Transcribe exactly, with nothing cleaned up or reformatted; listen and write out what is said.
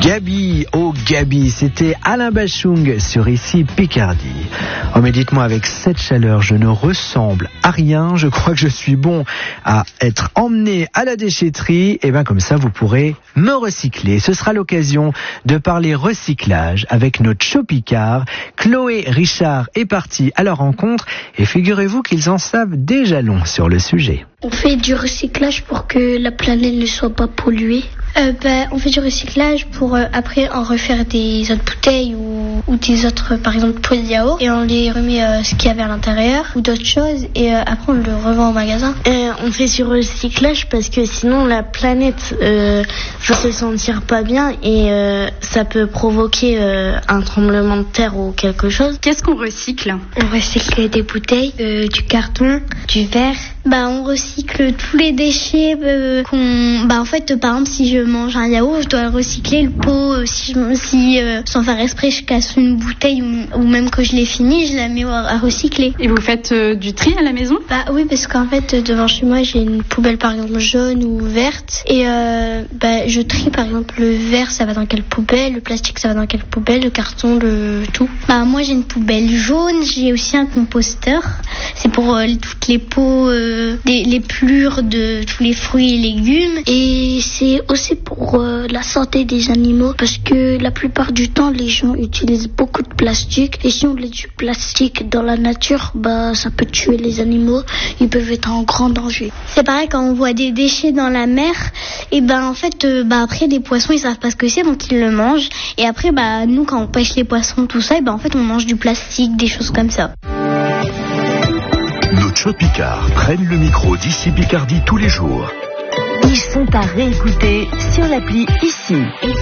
Gabi, oh Gabi, c'était Alain Bachung sur Ici Picardie. Oh mais dites-moi, avec cette chaleur, je ne ressemble à rien. Je crois que je suis bon à être emmené à la déchetterie. Et bien comme ça, vous pourrez me recycler. Ce sera l'occasion de parler recyclage avec notre Chopicard. Chloé Richard est partie à leur rencontre et figurez-vous qu'ils en savent déjà long sur le sujet. On fait du recyclage pour que la planète ne soit pas polluée. Euh, bah, on fait du recyclage pour euh, après en refaire des autres bouteilles ou, ou des autres, par exemple, pots de yaourt, et on les remet euh, ce qu'il y avait à l'intérieur ou d'autres choses, et euh, après on le revend au magasin. Euh, on fait du recyclage parce que sinon la planète euh, va se sentir pas bien et euh, ça peut provoquer euh, un tremblement de terre ou quelque chose. Qu'est-ce qu'on recycle ? On recycle des bouteilles, euh, du carton, du verre. Bah, on recycle tous les déchets euh, qu'on... Bah, en fait, euh, par exemple, si je mange un yaourt, je dois recycler le pot. Euh, si, je... si euh, sans faire exprès, je casse une bouteille ou, ou même que je l'ai finie, je la mets à recycler. Et vous faites euh, du tri à la maison ? Bah oui, parce qu'en fait, devant chez moi, j'ai une poubelle, par exemple, jaune ou verte. Et euh, bah, je trie, par exemple, le verre, ça va dans quelle poubelle, le plastique, ça va dans quelle poubelle, le carton, le tout. Bah, moi, j'ai une poubelle jaune, j'ai aussi un composteur. C'est pour euh, toutes les pots... Euh, Des, les plures de tous les fruits et légumes, et c'est aussi pour euh, la santé des animaux, parce que la plupart du temps les gens utilisent beaucoup de plastique, et si on laisse du plastique dans la nature, bah ça peut tuer les animaux, ils peuvent être en grand danger. C'est pareil quand on voit des déchets dans la mer, et ben en fait euh, bah après les poissons ils savent pas ce que c'est, donc ils le mangent, et après bah nous quand on pêche les poissons tout ça, et ben en fait on mange du plastique, des choses comme ça. Nos Chopicard prennent le micro d'Ici Picardie tous les jours. Ils sont à réécouter sur l'appli Ici.